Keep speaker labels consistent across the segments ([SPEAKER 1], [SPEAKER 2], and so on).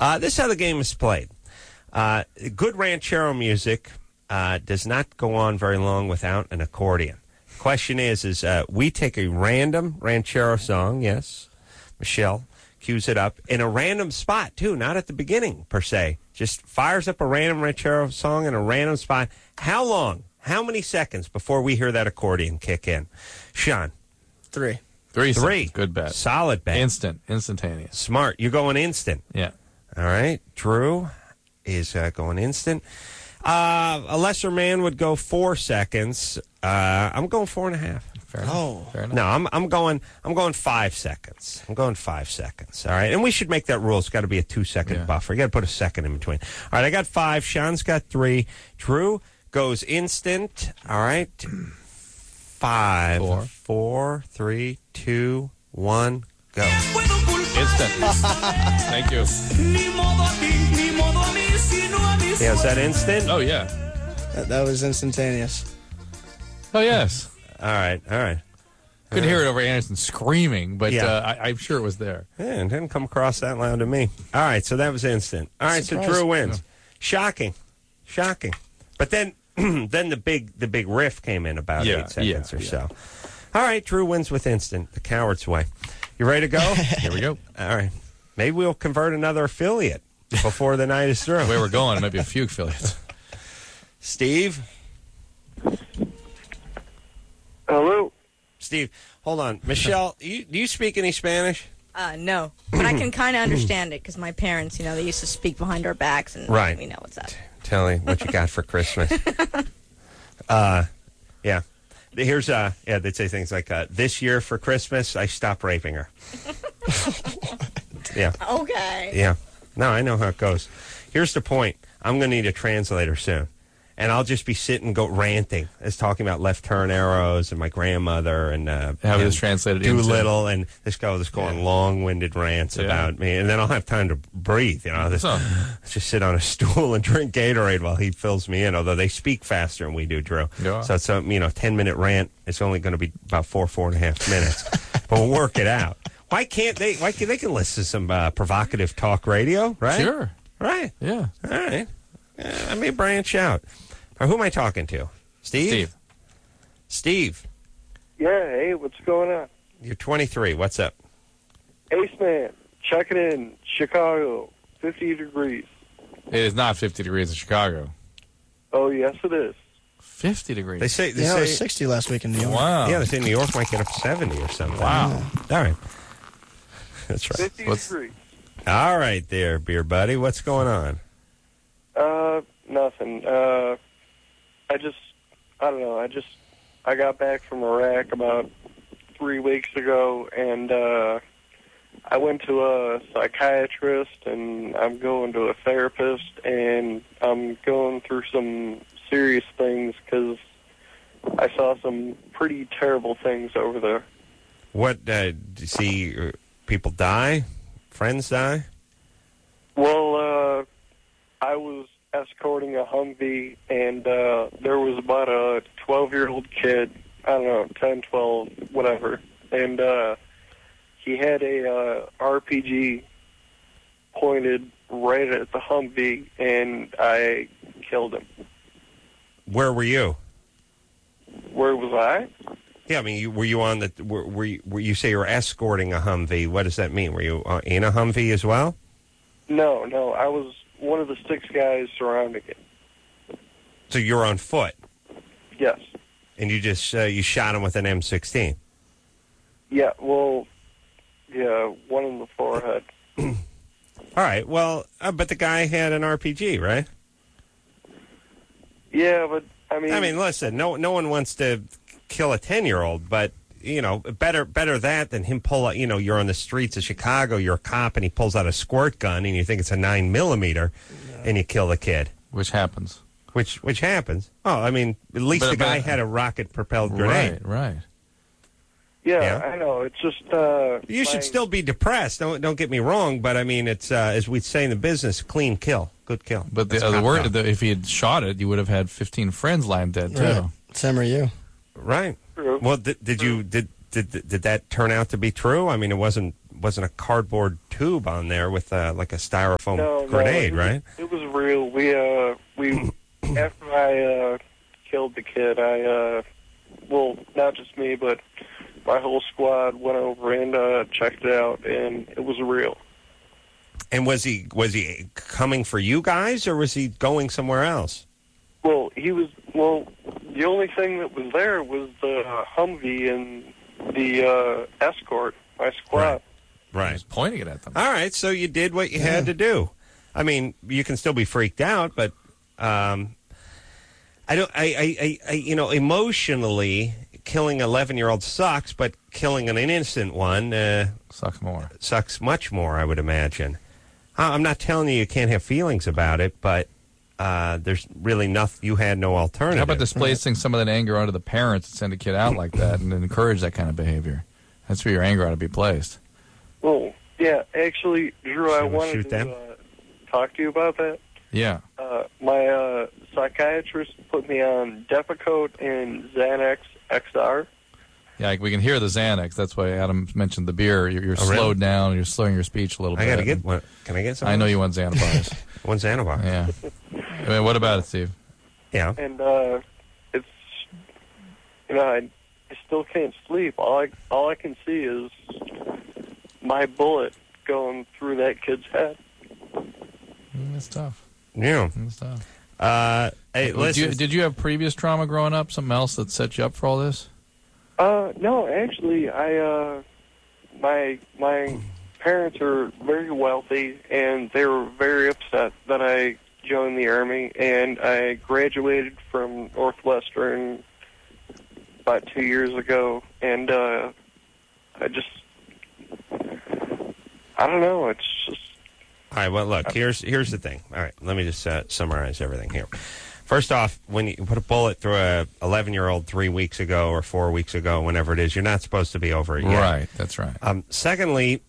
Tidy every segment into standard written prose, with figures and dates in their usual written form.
[SPEAKER 1] This is how the game is played. Good ranchero music does not go on very long without an accordion. Question is we take a random ranchero song, yes, Michelle cues it up, in a random spot, too, not at the beginning, per se. Just fires up a random ranchero song in a random spot. How long, how many seconds before we hear that accordion kick in? Sean?
[SPEAKER 2] 3.
[SPEAKER 3] 3 seconds. Good bet.
[SPEAKER 1] Solid bet.
[SPEAKER 3] Instantaneous.
[SPEAKER 1] Smart. You're going instant.
[SPEAKER 3] Yeah.
[SPEAKER 1] All right. Drew is going instant. A lesser man would go 4 seconds. I'm going 4.5.
[SPEAKER 3] Fair enough. Fair enough.
[SPEAKER 1] No, I'm going 5 seconds. I'm going 5 seconds. All right. And we should make that rule. It's got to be a 2-second buffer. You got to put a second in between. All right. I got 5. Sean's got 3. Drew goes instant. All right. 5, 4, 3, 2, 1, go.
[SPEAKER 3] Instant. Thank you.
[SPEAKER 1] Yeah, is that instant?
[SPEAKER 3] Oh, yeah.
[SPEAKER 2] That was instantaneous.
[SPEAKER 3] Oh, yes.
[SPEAKER 1] All right.
[SPEAKER 3] Couldn't hear it over Anderson screaming, but I'm sure it was there.
[SPEAKER 1] Yeah, it didn't come across that loud to me. All right, so that was instant. All right, so Drew wins.
[SPEAKER 3] Yeah.
[SPEAKER 1] Shocking. But then the big riff came in about 8 seconds or so. All right, Drew wins with instant, the coward's way. You ready to go?
[SPEAKER 3] Here we go.
[SPEAKER 1] All right. Maybe we'll convert another affiliate before the night is through.
[SPEAKER 3] The way we're going, maybe a few affiliates.
[SPEAKER 1] Steve?
[SPEAKER 4] Hello?
[SPEAKER 1] Steve, hold on. Michelle, do you speak any Spanish?
[SPEAKER 5] No, but I can kind of understand it because my parents, they used to speak behind our backs, and we know what's up.
[SPEAKER 1] Tell me what you got for Christmas. Yeah. Here's, they'd say things like, this year for Christmas, I stopped raping her. Yeah.
[SPEAKER 5] Okay.
[SPEAKER 1] Yeah. No, I know how it goes. Here's the point. I'm going to need a translator soon. And I'll just be sitting, ranting, as talking about left turn arrows and my grandmother and
[SPEAKER 3] have this translated
[SPEAKER 1] Doolittle, and this guy was going long-winded rants about me, and then I'll have time to breathe. Just sit on a stool and drink Gatorade while he fills me in. Although they speak faster than we do, Drew.
[SPEAKER 3] Yeah.
[SPEAKER 1] So it's a 10-minute rant. It's only going to be about 4.5 minutes, but we'll work it out. Why can't they? They can listen to some provocative talk radio, right?
[SPEAKER 3] Sure.
[SPEAKER 1] Right.
[SPEAKER 3] Yeah.
[SPEAKER 1] All right. I may branch out. Who am I talking to? Steve? Steve.
[SPEAKER 4] Yeah, hey, what's going on?
[SPEAKER 1] You're 23. What's up?
[SPEAKER 4] Ace Man, check it in. Chicago, 50 degrees.
[SPEAKER 3] It is not 50 degrees in Chicago.
[SPEAKER 4] Oh, yes, it is.
[SPEAKER 3] 50 degrees.
[SPEAKER 1] They say
[SPEAKER 2] it was 60 last week in New York.
[SPEAKER 3] Wow.
[SPEAKER 1] Yeah, they say New York might get up to 70 or something.
[SPEAKER 3] Wow.
[SPEAKER 1] All right. That's right.
[SPEAKER 4] 50 degrees.
[SPEAKER 1] All right there, beer buddy. What's going on?
[SPEAKER 4] Nothing. I don't know. I got back from Iraq about 3 weeks ago, and I went to a psychiatrist, and I'm going to a therapist, and I'm going through some serious things because I saw some pretty terrible things over there.
[SPEAKER 1] What, do you see people die? Friends die?
[SPEAKER 4] Well, I was escorting a Humvee, and there was about a 12-year-old kid, I don't know, 10, 12, whatever, and he had a RPG pointed right at the Humvee, and I killed him.
[SPEAKER 1] Where were you?
[SPEAKER 4] Where was I?
[SPEAKER 1] Yeah, I mean, were you on the? Were you say you were escorting a Humvee? What does that mean? Were you in a Humvee as well?
[SPEAKER 4] No, I was one of the 6 guys surrounding it.
[SPEAKER 1] So you're on foot?
[SPEAKER 4] Yes.
[SPEAKER 1] And you just you shot him with an M16?
[SPEAKER 4] Yeah, well, one in the forehead.
[SPEAKER 1] All right, well, but the guy had an RPG, right?
[SPEAKER 4] Yeah, but I mean,
[SPEAKER 1] listen, no one wants to kill a 10-year-old, but better that than him pull out. You're on the streets of Chicago, you're a cop, and he pulls out a squirt gun, and you think it's a 9mm, and you kill the kid.
[SPEAKER 3] Which happens.
[SPEAKER 1] Which happens. Oh, I mean, at least the guy had a rocket-propelled grenade.
[SPEAKER 3] Right.
[SPEAKER 4] Yeah, I know. It's just
[SPEAKER 1] you should still be depressed. Don't get me wrong, but I mean, it's as we say in the business, clean kill, good kill.
[SPEAKER 3] But if he had shot it, you would have had 15 friends lying dead too.
[SPEAKER 2] Right. Same are you.
[SPEAKER 1] Right.
[SPEAKER 4] True.
[SPEAKER 1] Well, did that turn out to be true? I mean, it wasn't wasn't a cardboard tube on there with like a styrofoam grenade, right?
[SPEAKER 4] It was real. We after I killed the kid, well, not just me, but my whole squad went over and checked it out, and it was real.
[SPEAKER 1] And was he coming for you guys, or was he going somewhere else?
[SPEAKER 4] Well, the only thing that was there was the Humvee and the Escort, my squad.
[SPEAKER 1] Right.
[SPEAKER 3] He was pointing it at them.
[SPEAKER 1] All right, so you did what you had to do. I mean, you can still be freaked out, but emotionally, killing an 11-year-old sucks, but killing an innocent one
[SPEAKER 3] sucks more.
[SPEAKER 1] Sucks much more, I would imagine. I'm not telling you can't have feelings about it, but there's really nothing. You had no alternative.
[SPEAKER 3] How about displacing some of that anger onto the parents and send a kid out like that and encourage that kind of behavior? That's where your anger ought to be placed.
[SPEAKER 4] Well, yeah, actually, Drew, I wanted to talk to you about that.
[SPEAKER 3] Yeah.
[SPEAKER 4] My psychiatrist put me on Depakote and Xanax XR.
[SPEAKER 3] Yeah, we can hear the Xanax. That's why Adam mentioned the beer. You're slowed
[SPEAKER 1] really?
[SPEAKER 3] down. You're slowing your speech a little bit.
[SPEAKER 1] I got to get one. Can I get some?
[SPEAKER 3] I know you want Xanabars.
[SPEAKER 1] One Xanabar.
[SPEAKER 3] Yeah. I mean, what about it, Steve?
[SPEAKER 1] Yeah.
[SPEAKER 4] And it's, I still can't sleep. All I can see is my bullet going through that kid's head.
[SPEAKER 3] That's tough.
[SPEAKER 1] Yeah.
[SPEAKER 3] That's tough.
[SPEAKER 1] Hey, listen.
[SPEAKER 3] Did you have previous trauma growing up? Something else that set you up for all this?
[SPEAKER 4] No, actually, my parents are very wealthy, and they were very upset that I joined the Army, and I graduated from Northwestern about 2 years ago, and I don't know, it's just...
[SPEAKER 1] All right, well, look, here's the thing. All right, let me just summarize everything here. First off, when you put a bullet through a 11-year-old 3 weeks ago or 4 weeks ago, whenever it is, you're not supposed to be over it yet.
[SPEAKER 3] Right, that's right.
[SPEAKER 1] Secondly,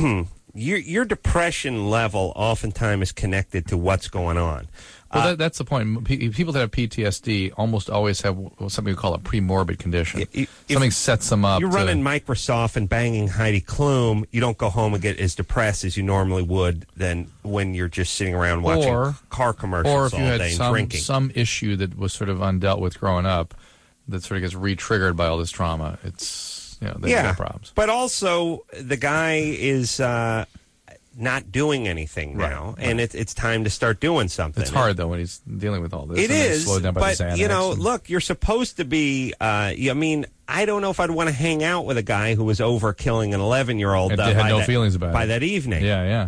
[SPEAKER 1] your depression level oftentimes is connected to what's going on.
[SPEAKER 3] Well, that's the point. People that have PTSD almost always have something we call a premorbid condition. Something sets them up.
[SPEAKER 1] You're running Microsoft and banging Heidi Klum. You don't go home and get as depressed as you normally would than when you're just sitting around watching car commercials
[SPEAKER 3] or if
[SPEAKER 1] all
[SPEAKER 3] you had
[SPEAKER 1] day and drinking.
[SPEAKER 3] Some issue that was sort of undealt with growing up that sort of gets re-triggered by all this trauma. It's, they have problems.
[SPEAKER 1] But also, the guy is... not doing anything now, and it's time to start doing something.
[SPEAKER 3] It's hard, though, when he's dealing with all this.
[SPEAKER 1] It is,
[SPEAKER 3] slowed down by
[SPEAKER 1] but,
[SPEAKER 3] the Xanax
[SPEAKER 1] look, you're supposed to be, I don't know if I'd want to hang out with a guy who was over killing an 11-year-old
[SPEAKER 3] had no feelings about
[SPEAKER 1] by
[SPEAKER 3] it.
[SPEAKER 1] that evening.
[SPEAKER 3] Yeah.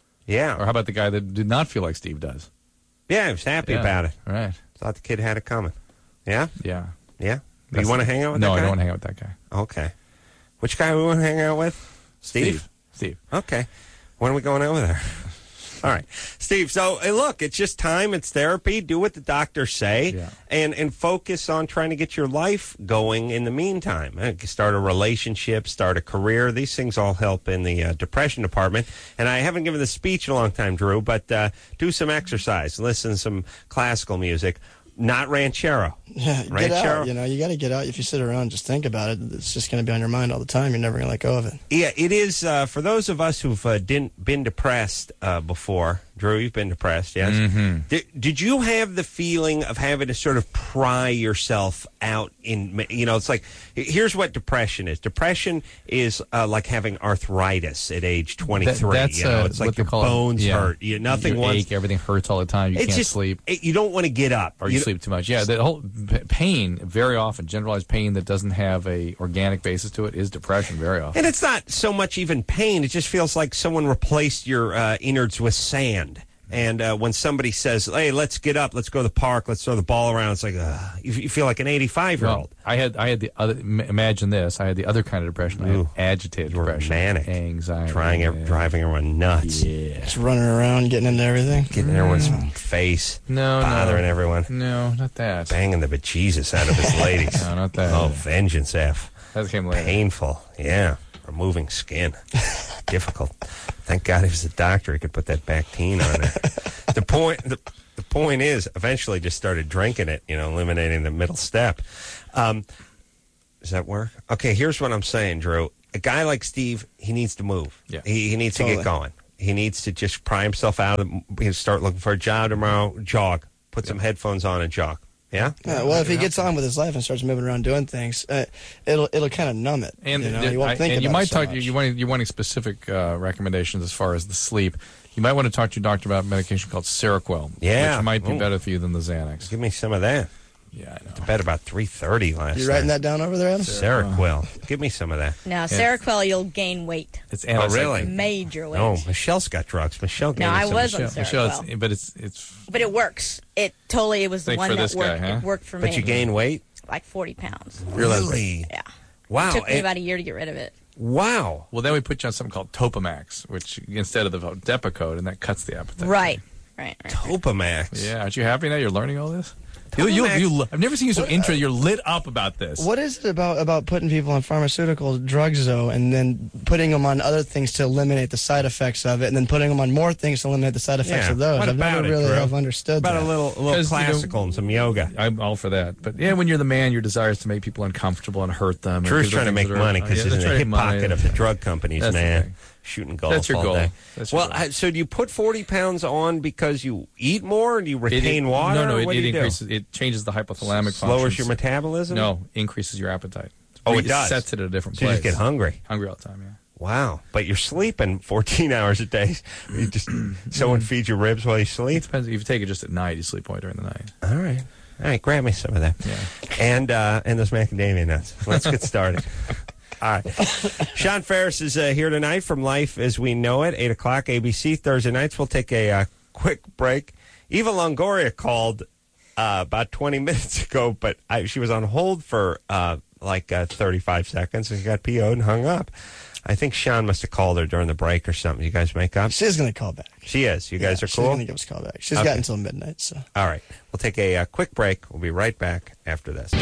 [SPEAKER 1] Or
[SPEAKER 3] how about the guy that did not feel like Steve does?
[SPEAKER 1] Yeah, he was happy about it.
[SPEAKER 3] Right.
[SPEAKER 1] Thought the kid had it coming. Yeah?
[SPEAKER 3] Yeah.
[SPEAKER 1] Yeah? You want to hang out with that guy?
[SPEAKER 3] No, I don't want to hang out with that guy.
[SPEAKER 1] Okay. Which guy we want to hang out with? Steve? Okay. When are we going over there? All right. Steve, so look, it's just time. It's therapy. Do what the doctors say and focus on trying to get your life going in the meantime. Start a relationship, start a career. These things all help in the depression department. And I haven't given the speech in a long time, Drew, but do some exercise. Listen to some classical music. Not ranchero.
[SPEAKER 2] Yeah, get out. You got to get out. If you sit around and just think about it, it's just going to be on your mind all the time. You're never going to let go of it.
[SPEAKER 1] Yeah, it is. For those of us who've been depressed before, Drew, you've been depressed, yes?
[SPEAKER 3] Mm-hmm.
[SPEAKER 1] Did you have the feeling of having to sort of pry yourself out in, it's like, here's what depression is. Depression is like having arthritis at age 23. It's like your bones hurt. Nothing wants...
[SPEAKER 3] ache, everything hurts all the time. You can't sleep.
[SPEAKER 1] You don't want to get up.
[SPEAKER 3] Or you sleep too much. Yeah, the whole pain, very often, generalized pain that doesn't have a organic basis to it is depression very often.
[SPEAKER 1] And it's not so much even pain. It just feels like someone replaced your innards with sand. And when somebody says, hey, let's get up, let's go to the park, let's throw the ball around, it's like, you feel like an 85-year-old.
[SPEAKER 3] Well, I had the other, imagine this, I had the other kind of depression. I had agitated depression.
[SPEAKER 1] Manic.
[SPEAKER 3] Anxiety.
[SPEAKER 1] Driving everyone nuts.
[SPEAKER 3] Yeah.
[SPEAKER 2] Just running around, getting into everything.
[SPEAKER 1] Getting in everyone's face. Bothering everyone.
[SPEAKER 3] No, not that.
[SPEAKER 1] Banging the bejesus out of his ladies.
[SPEAKER 3] No, not that.
[SPEAKER 1] Oh, vengeance, F.
[SPEAKER 3] That came later.
[SPEAKER 1] Painful. Yeah. Removing skin. Difficult. Thank God he was a doctor. He could put that Bactine on it. The point is, eventually just started drinking it, eliminating the middle step. Does that work? Okay, here's what I'm saying, Drew. a guy like Steve, he needs to move.
[SPEAKER 3] Yeah.
[SPEAKER 1] He needs to get going. He needs to just pry himself out of start looking for a job tomorrow, jog, put some headphones on and jog. Yeah?
[SPEAKER 2] Well, if he gets on with his life and starts moving around doing things, it'll kind of numb it.
[SPEAKER 3] And
[SPEAKER 2] you won't think about
[SPEAKER 3] you might
[SPEAKER 2] it so
[SPEAKER 3] talk.
[SPEAKER 2] much.
[SPEAKER 3] You're wanting specific recommendations as far as the sleep. You might want to talk to your doctor about medication called Seroquel, which might be better for you than the Xanax.
[SPEAKER 1] Give me some of that.
[SPEAKER 3] Yeah, I know.
[SPEAKER 1] Went to bed about 3:30 last night.
[SPEAKER 2] You writing that down over there, Adam?
[SPEAKER 1] Seroquel. Give me some of that.
[SPEAKER 5] Now, Seroquel, you'll gain weight.
[SPEAKER 3] It's
[SPEAKER 1] really?
[SPEAKER 5] Major weight.
[SPEAKER 1] Oh, Michelle's got drugs. Michelle gave
[SPEAKER 5] No,
[SPEAKER 1] me
[SPEAKER 5] I
[SPEAKER 1] some.
[SPEAKER 5] was on Seroquel.
[SPEAKER 3] But it's.
[SPEAKER 5] But it works. It was the
[SPEAKER 3] Think
[SPEAKER 5] one
[SPEAKER 3] for
[SPEAKER 5] that
[SPEAKER 3] this
[SPEAKER 5] worked.
[SPEAKER 3] guy, huh?
[SPEAKER 5] It worked for me.
[SPEAKER 1] But you gain weight?
[SPEAKER 5] Like 40 pounds.
[SPEAKER 1] Really?
[SPEAKER 5] Yeah.
[SPEAKER 1] Wow.
[SPEAKER 5] It took me about a year to get rid of it.
[SPEAKER 1] Wow.
[SPEAKER 3] Well, then we put you on something called Topamax, which instead of the Depakote, and that cuts the appetite.
[SPEAKER 5] Right.
[SPEAKER 1] Topamax.
[SPEAKER 3] Yeah, aren't you happy now? You're learning all this. I've never seen you so interested. You're lit up about this.
[SPEAKER 2] What is it about putting people on pharmaceutical drugs, though, and then putting them on other things to eliminate the side effects of it, and then putting them on more things to eliminate the side effects of those? I've never really have understood
[SPEAKER 1] about
[SPEAKER 2] that.
[SPEAKER 1] a little classical and some yoga.
[SPEAKER 3] I'm all for that. But yeah, when you're the man, your desire is to make people uncomfortable and hurt them.
[SPEAKER 1] Drew's trying to make money because he's in the hip pocket of the drug companies,
[SPEAKER 3] That's
[SPEAKER 1] man. Shooting golf
[SPEAKER 3] That's your
[SPEAKER 1] all
[SPEAKER 3] goal.
[SPEAKER 1] day.
[SPEAKER 3] That's your goal.
[SPEAKER 1] So do you put 40 pounds on because you eat more, or do you retain water?
[SPEAKER 3] No,
[SPEAKER 1] what
[SPEAKER 3] it
[SPEAKER 1] do you
[SPEAKER 3] increases.
[SPEAKER 1] do?
[SPEAKER 3] It changes the hypothalamic function.
[SPEAKER 1] Lowers your metabolism?
[SPEAKER 3] No, increases your appetite.
[SPEAKER 1] Oh, it does?
[SPEAKER 3] Sets it at a different
[SPEAKER 1] So you
[SPEAKER 3] place.
[SPEAKER 1] just get hungry.
[SPEAKER 3] Hungry all the time, yeah.
[SPEAKER 1] Wow. But you're sleeping 14 hours a day. You just someone feeds you ribs while you
[SPEAKER 3] It
[SPEAKER 1] sleep?
[SPEAKER 3] depends. If you take it just at night, you sleep more during the night.
[SPEAKER 1] All right, grab me some of that.
[SPEAKER 3] Yeah.
[SPEAKER 1] And those macadamia nuts. Let's get started. All right. Sean Ferris is here tonight from Life as We Know It, 8 o'clock, ABC, Thursday nights. We'll take a quick break. Eva Longoria called about 20 minutes ago, but she was on hold for 35 seconds and got PO'd and hung up. I think Sean must have called her during the break or something. You guys make up?
[SPEAKER 2] She's going to call back.
[SPEAKER 1] She is. You guys are
[SPEAKER 2] She's
[SPEAKER 1] cool?
[SPEAKER 2] going to give us a call back. She's got until midnight. So.
[SPEAKER 1] All right. We'll take a quick break. We'll be right back after this.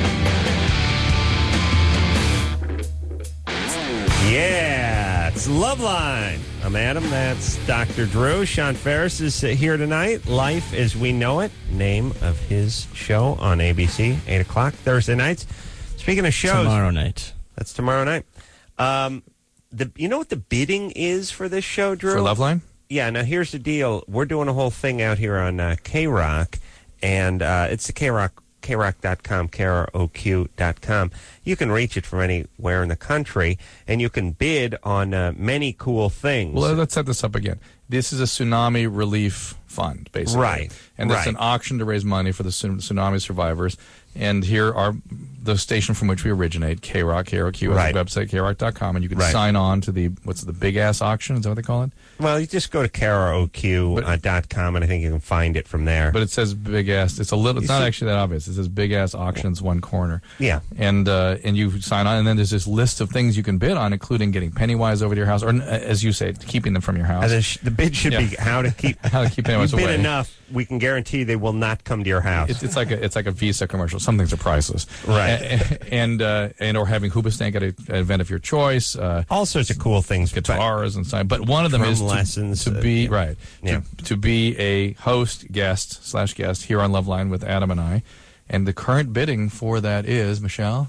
[SPEAKER 1] Yeah, it's Loveline. I'm Adam. That's Dr. Drew. Sean Ferris is here tonight. Life as We Know It, name of his show on ABC, 8 o'clock, Thursday nights. Speaking of shows.
[SPEAKER 2] Tomorrow night.
[SPEAKER 1] That's tomorrow night. You know what the bidding is for this show, Drew?
[SPEAKER 3] For Loveline?
[SPEAKER 1] Yeah, now here's the deal. We're doing a whole thing out here on K-Rock, and it's the K-Rock, KROQ.com, KROQ.com. You can reach it from anywhere in the country, and you can bid on many cool things.
[SPEAKER 3] Well, let's set this up again. This is a tsunami relief fund, basically.
[SPEAKER 1] Right.
[SPEAKER 3] And it's an auction to raise money for the tsunami survivors. And here are the station from which we originate, KROQ, KROQ,
[SPEAKER 1] right.
[SPEAKER 3] website, KROQ.com, and you can sign on to the big ass auction? Is that what they call it?
[SPEAKER 1] Well, you just go to KROQ.com, and I think you can find it from there.
[SPEAKER 3] But it says big ass. It's not actually that obvious. It says big ass auctions, one corner.
[SPEAKER 1] Yeah.
[SPEAKER 3] And you sign on, and then there's this list of things you can bid on, including getting Pennywise over to your house, or as you say, keeping them from your house.
[SPEAKER 1] The bid should be how to keep
[SPEAKER 3] Pennywise
[SPEAKER 1] you bid
[SPEAKER 3] away.
[SPEAKER 1] Enough, we can guarantee they will not come to your house.
[SPEAKER 3] It's like a Visa commercial. Some things are priceless,
[SPEAKER 1] right?
[SPEAKER 3] And or having Hoobastank at an event of your choice.
[SPEAKER 1] All sorts of cool things,
[SPEAKER 3] guitars and stuff. But one of them is
[SPEAKER 1] lessons
[SPEAKER 3] to be to be a host guest here on Loveline with Adam and I, and the current bidding for that is Michelle.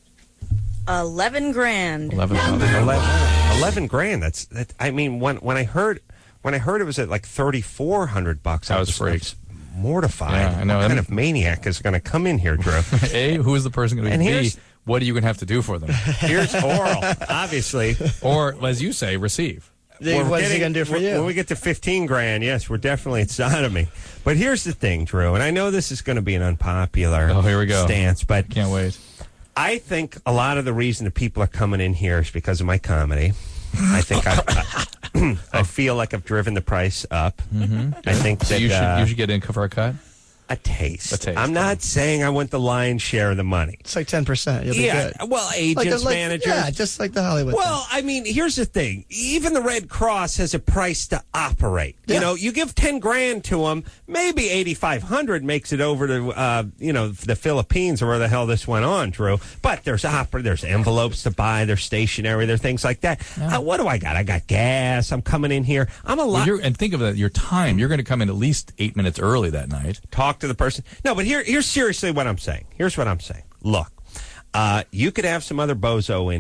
[SPEAKER 5] $11,000.
[SPEAKER 1] 11 grand. That's that. I mean, when I heard it was at like $3,400,
[SPEAKER 3] I was freaked.
[SPEAKER 1] Mortified.
[SPEAKER 3] Yeah, I know.
[SPEAKER 1] What kind of maniac is going to come in here, Drew?
[SPEAKER 3] A, who is the person going to be? B, what are you going to have to do for them?
[SPEAKER 1] Here's oral, obviously.
[SPEAKER 3] Or, as you say, receive.
[SPEAKER 2] What is he going to do for you?
[SPEAKER 1] When we get to 15 grand, yes, we're definitely at sodomy. But here's the thing, Drew, and I know this is going to be an unpopular
[SPEAKER 3] here we go.
[SPEAKER 1] stance, but
[SPEAKER 3] Can't wait.
[SPEAKER 1] I think a lot of the reason that people are coming in here is because of my comedy. I think I feel like I've driven the price up.
[SPEAKER 3] Mm-hmm.
[SPEAKER 1] I think
[SPEAKER 3] so
[SPEAKER 1] that
[SPEAKER 3] you should get in for a cut.
[SPEAKER 1] A taste. I'm not saying I want the lion's share of the money.
[SPEAKER 2] It's like 10%. You'll be good.
[SPEAKER 1] Well, agents, managers.
[SPEAKER 2] Yeah, just like the Hollywood
[SPEAKER 1] Well,
[SPEAKER 2] thing.
[SPEAKER 1] I mean, here's the thing. Even the Red Cross has a price to operate. Yeah. You know, you give 10 grand to them, maybe 8,500 makes it over to, the Philippines or where the hell this went on, Drew. But there's envelopes to buy, there's stationery, there's things like that.
[SPEAKER 3] Yeah.
[SPEAKER 1] What do I got? I got gas. I'm coming in here. I'm a lot.
[SPEAKER 3] And think of that, your time. You're going to come in at least 8 minutes early that night.
[SPEAKER 1] Talk to the person. No, but here's seriously what I'm saying. Here's what I'm saying. Look, you could have some other bozo in here,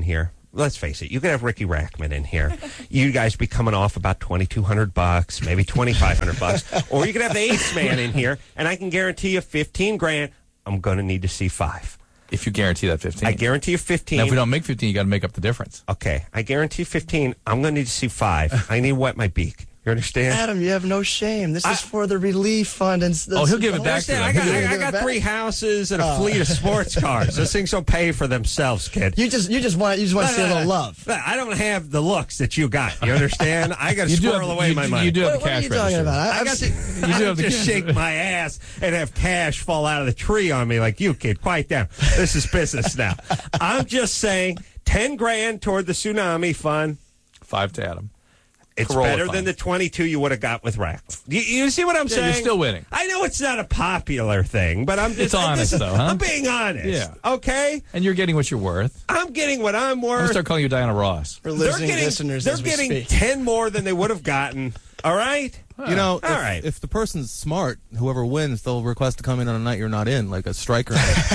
[SPEAKER 1] let's face it, you could have Ricky Rackman in here. You guys be coming off about $2,200, maybe $2,500, or you could have the Ace Man in here, and I can guarantee you $15,000. I'm going to need to see 5.
[SPEAKER 3] If you guarantee that 15.
[SPEAKER 1] I guarantee you 15.
[SPEAKER 3] Now, if we don't make 15, you got to make up the difference.
[SPEAKER 1] Okay, I guarantee 15. I'm going to need to see 5. I need to wet my beak. You understand?
[SPEAKER 2] Adam, you have no shame. This is for the relief fund. And
[SPEAKER 3] he'll give it back to them.
[SPEAKER 1] I got 3 houses and a fleet of sports cars. Those things will pay for themselves, kid.
[SPEAKER 2] You just want to see a little love.
[SPEAKER 1] I don't have the looks that you got. You understand? I got to squirrel away my money.
[SPEAKER 3] You do have the cash register.
[SPEAKER 2] What are you talking about?
[SPEAKER 1] I got to just shake my ass and have cash fall out of the tree on me like you, kid. Quiet down. This is business now. I'm just saying $10,000 toward the tsunami fund.
[SPEAKER 3] 5 to Adam.
[SPEAKER 1] It's
[SPEAKER 3] Corolla
[SPEAKER 1] better
[SPEAKER 3] fund.
[SPEAKER 1] than the 22 you would have got with Rack. You see what I'm saying?
[SPEAKER 3] You're still winning.
[SPEAKER 1] I know it's not a popular thing, but I'm just...
[SPEAKER 3] It's honest, though, huh?
[SPEAKER 1] I'm being honest.
[SPEAKER 3] Yeah.
[SPEAKER 1] Okay?
[SPEAKER 3] And you're getting what you're worth.
[SPEAKER 1] I'm getting what I'm
[SPEAKER 3] I'm
[SPEAKER 1] worth.
[SPEAKER 3] going to start calling you Diana Ross.
[SPEAKER 2] We're losing listeners
[SPEAKER 1] They're
[SPEAKER 2] as we
[SPEAKER 1] getting
[SPEAKER 2] speak.
[SPEAKER 1] 10 more than they would have gotten. All right?
[SPEAKER 6] You know,
[SPEAKER 1] if
[SPEAKER 6] the person's smart, whoever wins, they'll request to come in on a night you're not in, like a striker.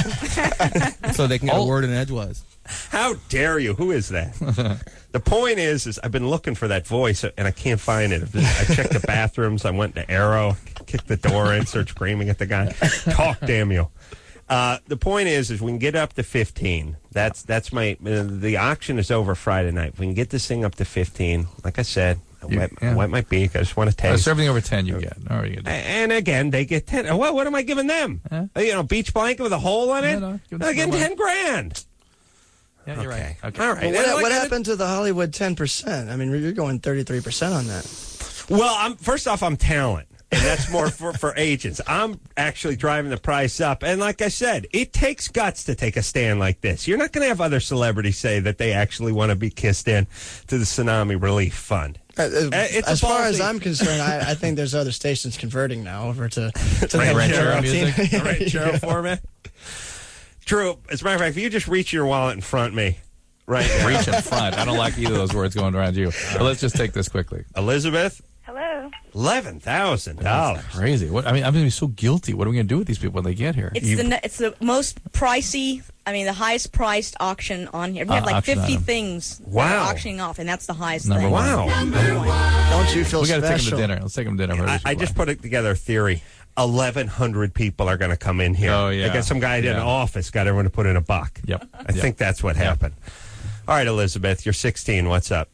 [SPEAKER 6] So they can get a word in edgewise.
[SPEAKER 1] How dare you? Who is that? The point is I've been looking for that voice, and I can't find it. I checked the bathrooms. I went to Arrow, kicked the door in, started screaming at the guy. Talk, damn you. The point is we can get up to 15. That's my... the auction is over Friday night. If we can get this thing up to 15, like I said... I wet my beak. I just want to taste.
[SPEAKER 3] So everything over 10 you get. All right,
[SPEAKER 1] and again, they get 10. What am I giving them? Beach blanket with a hole on it?
[SPEAKER 3] No,
[SPEAKER 1] they're getting $10,000.
[SPEAKER 3] Yeah, you're right. Okay.
[SPEAKER 1] All right.
[SPEAKER 2] What happened to the Hollywood 10%? I mean, you're going 33% on that.
[SPEAKER 1] Well, first off, I'm talent. And that's more for agents. I'm actually driving the price up. And like I said, it takes guts to take a stand like this. You're not going to have other celebrities say that they actually want to be kissed in to the Tsunami Relief Fund.
[SPEAKER 2] As far as I'm concerned, I think there's other stations converting now over to
[SPEAKER 3] Ranchero music.
[SPEAKER 1] Ranchero format. True. As a matter of fact, if you just reach your wallet and front me right now.
[SPEAKER 3] Reach in front. I don't like either of those words going around you. But let's just take this quickly.
[SPEAKER 1] Elizabeth?
[SPEAKER 5] Hello.
[SPEAKER 1] $11,000.
[SPEAKER 3] Crazy. What? I mean, I'm going to be so guilty. What are we going to do with these people when they get here?
[SPEAKER 5] It's the most pricey. I mean, the highest priced auction on here. We have like 50 things that are auctioning off, and that's the highest thing.
[SPEAKER 1] Wow.
[SPEAKER 2] Don't you feel
[SPEAKER 3] we got to
[SPEAKER 2] special?
[SPEAKER 3] take them to dinner. Let's take them to dinner.
[SPEAKER 1] I just put together a theory. 1,100 people are going to come in here.
[SPEAKER 3] Oh, yeah.
[SPEAKER 1] They got some guy in an office, got everyone to put in a buck.
[SPEAKER 3] Yep.
[SPEAKER 1] I think that's what happened. All right, Elizabeth, you're 16. What's up?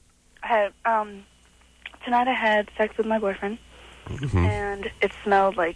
[SPEAKER 7] Tonight I had sex with my boyfriend, and it smelled like.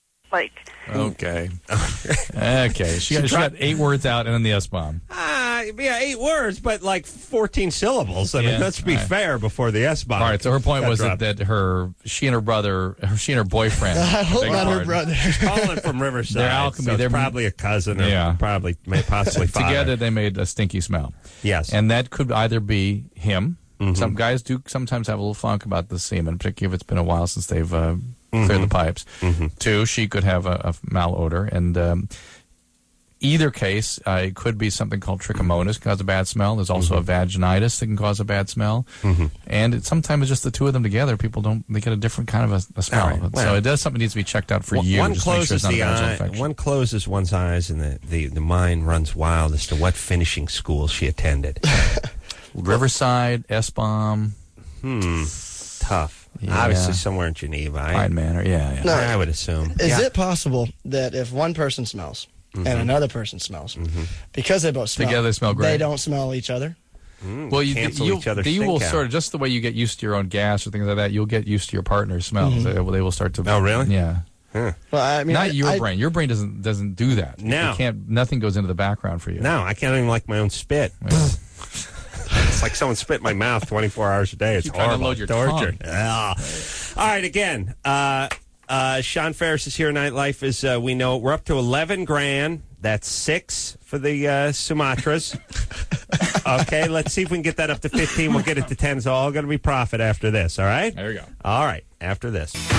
[SPEAKER 3] Okay. Okay. She got 8 words out and then the S-bomb.
[SPEAKER 1] Yeah, 8 words, but like 14 syllables. I mean, let's be fair before the S-bomb.
[SPEAKER 3] All right, so her point was that she and her boyfriend.
[SPEAKER 2] I hope not her brother.
[SPEAKER 1] She's calling from Riverside.
[SPEAKER 3] They're alchemy.
[SPEAKER 1] So they're probably a cousin or possibly father.
[SPEAKER 3] Together they made a stinky smell.
[SPEAKER 1] Yes.
[SPEAKER 3] And that could either be him. Some guys do sometimes have a little funk about the semen, particularly if it's been a while since they've cleared the pipes. 2, she could have a malodor. And either case, it could be something called trichomonas, cause a bad smell. There's also a vaginitis that can cause a bad smell. And sometimes it's just the two of them together. People they get a different kind of a smell.
[SPEAKER 1] Right.
[SPEAKER 3] So it does something that needs to be checked out for you.
[SPEAKER 1] One
[SPEAKER 3] just make sure
[SPEAKER 1] closes
[SPEAKER 3] it's not a
[SPEAKER 1] the
[SPEAKER 3] vaginal
[SPEAKER 1] eye.
[SPEAKER 3] infection.
[SPEAKER 1] One closes one's eyes, and the mind runs wild as to what finishing school she attended.
[SPEAKER 3] Riverside, S-bomb.
[SPEAKER 1] Tough.
[SPEAKER 3] Yeah.
[SPEAKER 1] Obviously somewhere in Geneva.
[SPEAKER 3] Pine Manor, yeah.
[SPEAKER 2] No,
[SPEAKER 1] I would assume.
[SPEAKER 2] Is it possible that if one person smells and another person smells, because they both smell,
[SPEAKER 3] together they smell great.
[SPEAKER 2] they don't smell each other?
[SPEAKER 1] Well, cancel each other's
[SPEAKER 3] you will
[SPEAKER 1] stink
[SPEAKER 3] sort
[SPEAKER 1] out.
[SPEAKER 3] of, just the way you get used to your own gas or things like that, you'll get used to your partner's smells. They will start to.
[SPEAKER 1] Oh, really?
[SPEAKER 3] Yeah.
[SPEAKER 1] Huh.
[SPEAKER 2] Well, I mean,
[SPEAKER 3] Not your brain. Your brain doesn't do that.
[SPEAKER 1] No.
[SPEAKER 3] You can't. Nothing goes into the background for you.
[SPEAKER 1] No, I can't even like my own spit. It's like someone spit in my mouth 24 hours a day. It's
[SPEAKER 3] Keep trying to
[SPEAKER 1] horrible.
[SPEAKER 3] load your
[SPEAKER 1] torture.
[SPEAKER 3] tongue.
[SPEAKER 1] All right, again, Sean Ferris is here. Nightlife is, we know, we're up to $11,000. That's 6 for the Sumatras. Okay, let's see if we can get that up to 15. We'll get it to 10. It's all going to be profit after this, all right?
[SPEAKER 3] There you go.
[SPEAKER 1] All right, after this.